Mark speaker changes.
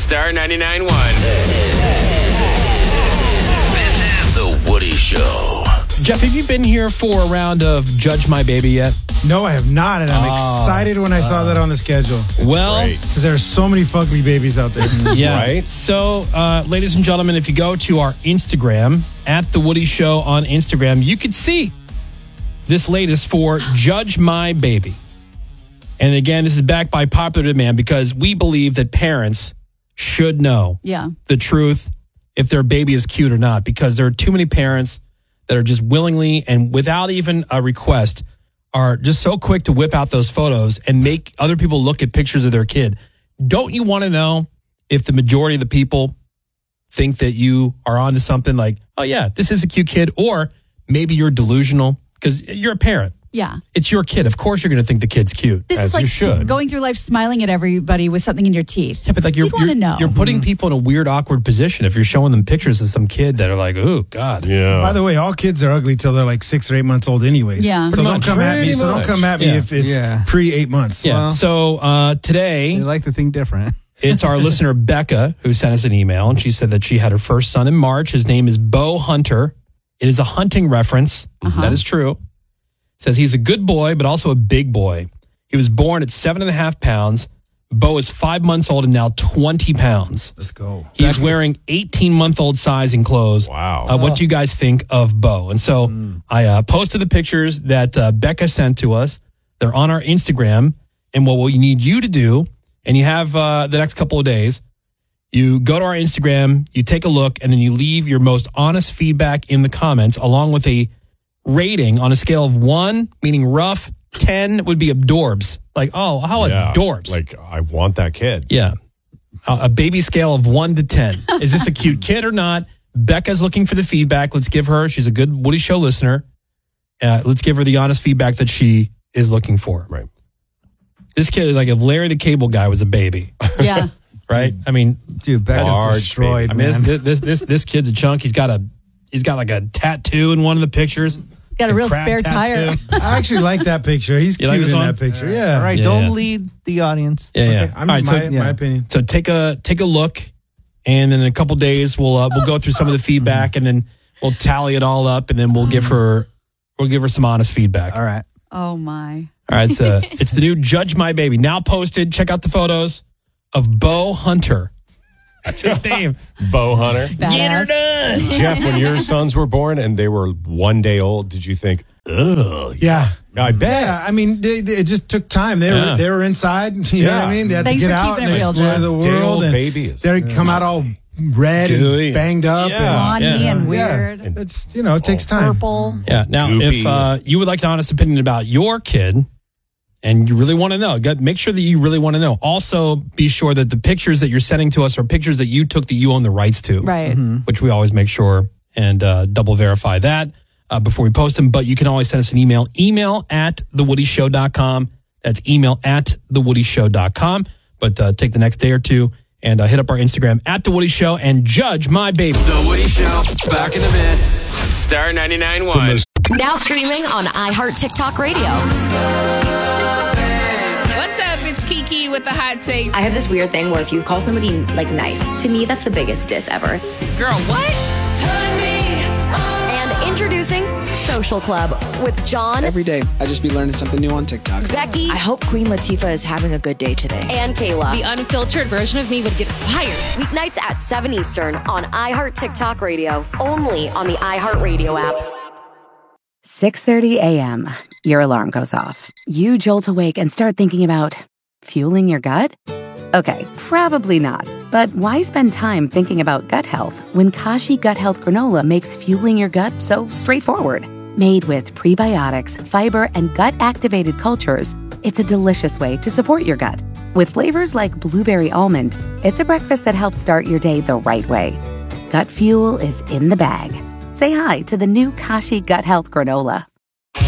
Speaker 1: Star 99.1. This is The Woody Show.
Speaker 2: Jeff, have you been here for a round of Judge My Baby yet?
Speaker 3: No, I have not, and I'm excited when I saw that on the schedule. Because there are so many fugly babies out there.
Speaker 2: Yeah.
Speaker 4: Right?
Speaker 2: So, ladies and gentlemen, if you go to our Instagram, at The Woody Show on Instagram, you can see this latest for Judge My Baby. And again, this is backed by popular demand because we believe that parents should know the truth if their baby is cute or not, because there are too many parents that are just willingly and without even a request are just so quick to whip out those photos and make other people look at pictures of their kid. Don't you want to know if the majority of the people think that you are onto something like, oh yeah, this is a cute kid, or maybe you're delusional because you're a parent.
Speaker 5: Yeah.
Speaker 2: It's your kid. Of course you're going to think the kid's cute.
Speaker 5: This is like going through life smiling at everybody with something in your teeth.
Speaker 2: Yeah, but like
Speaker 5: you want to know.
Speaker 2: You're putting people in a weird, awkward position if you're showing them pictures of some kid that are like, oh, God.
Speaker 4: Yeah.
Speaker 3: By the way, all kids are ugly till they're like 6 or 8 months old anyways.
Speaker 5: Yeah.
Speaker 3: So don't come at me. So don't come at me if it's pre-8 months.
Speaker 2: Yeah.
Speaker 6: Well,
Speaker 2: so today...
Speaker 6: They like to think different.
Speaker 2: It's our listener, Becca, who sent us an email, and she said that she had her first son in March. His name is Bo Hunter. It is a hunting reference. That is true. Says he's a good boy, but also a big boy. He was born at 7.5 pounds. Bo is 5 months old and now 20 pounds.
Speaker 3: Let's go.
Speaker 2: He's wearing 18-month-old sizing clothes.
Speaker 4: Wow.
Speaker 2: What do you guys think of Bo? And so I posted the pictures that Becca sent to us. They're on our Instagram. And what we need you to do, and you have the next couple of days, you go to our Instagram, you take a look, and then you leave your most honest feedback in the comments, along with a rating on a scale of 1, meaning rough, 10 would be adorbs. Like, oh, how adorbs.
Speaker 4: Like, I want that kid.
Speaker 2: Yeah. A baby scale of 1 to 10. Is this a cute kid or not? Becca's looking for the feedback. Let's give her, she's a good Woody Show listener. Let's give her the honest feedback that she is looking for.
Speaker 4: Right.
Speaker 2: This kid is like if Larry the Cable Guy was a baby.
Speaker 5: Yeah.
Speaker 2: Right? I mean,
Speaker 6: Dude, Becca's destroyed,
Speaker 2: baby. I mean,
Speaker 6: man.
Speaker 2: this kid's a chunk. He's got like a tattoo in one of the pictures.
Speaker 5: Got a real spare tire.
Speaker 3: I actually like that picture. He's cute
Speaker 2: like this
Speaker 3: in
Speaker 2: one?
Speaker 3: that picture. Yeah.
Speaker 6: All right, don't lead the audience.
Speaker 2: Yeah.
Speaker 3: Okay, my opinion.
Speaker 2: So take a look, and then in a couple days we'll go through some of the feedback, and then we'll tally it all up, and then we'll give her some honest feedback.
Speaker 6: All right.
Speaker 5: Oh, my.
Speaker 2: All right. So it's the new Judge My Baby now posted. Check out the photos of Bo Hunter. That's his name.
Speaker 4: Bo Hunter.
Speaker 2: Get her done.
Speaker 4: Jeff, when your sons were born and they were 1 day old, did you think, ugh?
Speaker 3: Yeah.
Speaker 4: I bet.
Speaker 3: Yeah, I mean, it just took time. They were inside. You know what I mean? They had
Speaker 5: Thanks
Speaker 3: to get
Speaker 5: for
Speaker 3: out
Speaker 5: keeping
Speaker 3: and
Speaker 5: it real,
Speaker 3: explore
Speaker 5: Jeff.
Speaker 3: the
Speaker 4: Day
Speaker 3: world.
Speaker 4: old
Speaker 3: And
Speaker 4: baby is.
Speaker 3: they come out all red
Speaker 2: Gooey.
Speaker 3: and banged up.
Speaker 5: Scrawny and weird.
Speaker 3: Yeah. It's it takes time.
Speaker 5: Purple.
Speaker 2: Yeah. Now,
Speaker 4: Goopy.
Speaker 2: if you would like an honest opinion about your kid, and you really want to know, make sure that you really want to know. Also, be sure that the pictures that you're sending to us are pictures that you took that you own the rights to.
Speaker 5: Right.
Speaker 2: Which we always make sure and double verify that before we post them. But you can always send us an email at thewoodyshow.com. That's email at thewoodyshow.com. But take the next day or two and hit up our Instagram at The Woody Show and Judge My Baby.
Speaker 1: The Woody Show, back in a bit. Star 99.1.
Speaker 7: Now streaming on iHeart TikTok Radio.
Speaker 8: What's up? It's Kiki with the hot take.
Speaker 9: I have this weird thing where if you call somebody like nice, to me that's the biggest diss ever.
Speaker 8: Girl, what?
Speaker 7: And introducing Social Club with John.
Speaker 10: Every day, I just be learning something new on TikTok.
Speaker 7: Becky.
Speaker 9: I hope Queen Latifah is having a good day today.
Speaker 7: And Kayla.
Speaker 8: The unfiltered version of me would get fired.
Speaker 7: Weeknights at 7 Eastern on iHeart TikTok Radio. Only on the iHeart Radio app.
Speaker 11: 6:30 a.m. Your alarm goes off. You jolt awake and start thinking about fueling your gut? Okay, probably not. But why spend time thinking about gut health when Kashi Gut Health Granola makes fueling your gut so straightforward? Made with prebiotics, fiber, and gut-activated cultures, it's a delicious way to support your gut. With flavors like blueberry almond, it's a breakfast that helps start your day the right way. Gut fuel is in the bag. Say hi to the new Kashi Gut Health Granola.